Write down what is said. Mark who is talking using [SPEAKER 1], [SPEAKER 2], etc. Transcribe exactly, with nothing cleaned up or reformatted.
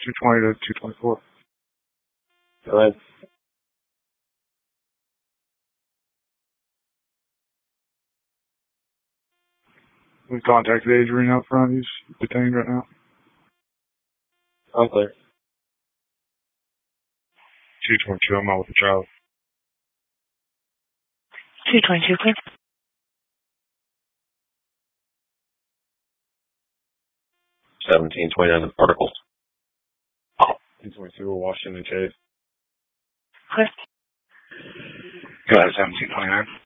[SPEAKER 1] two twenty to two twenty-four.
[SPEAKER 2] Go ahead.
[SPEAKER 1] We contacted Adrian out front. He's detained right now.
[SPEAKER 2] I'm clear.
[SPEAKER 1] two twenty-two, I'm out with the child.
[SPEAKER 3] two twenty-two, clear.
[SPEAKER 2] seventeen twenty-nine articles.
[SPEAKER 1] two twenty-two, Washington Chase.
[SPEAKER 3] Clear.
[SPEAKER 1] Go ahead, seventeen twenty-nine.